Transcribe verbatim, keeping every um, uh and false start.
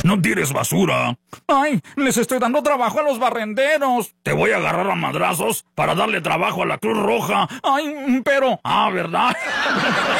No tires basura. Ay, les estoy dando trabajo a los barrenderos. Te voy a agarrar a madrazos para darle trabajo a la Cruz Roja. Ay, pero... Ah, ¿verdad?